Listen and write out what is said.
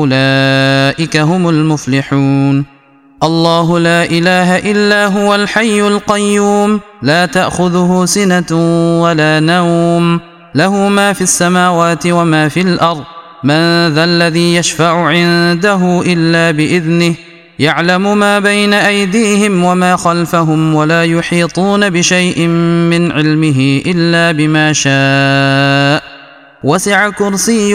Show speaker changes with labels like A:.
A: أولئك هم المفلحون. الله لا إله إلا هو الحي القيوم لا تأخذه سنة ولا نوم له ما في السماوات وما في الأرض من ذا الذي يشفع عنده إلا بإذنه يعلم ما بين أيديهم وما خلفهم ولا يحيطون بشيء من علمه إلا بما شاء وسع كرسيه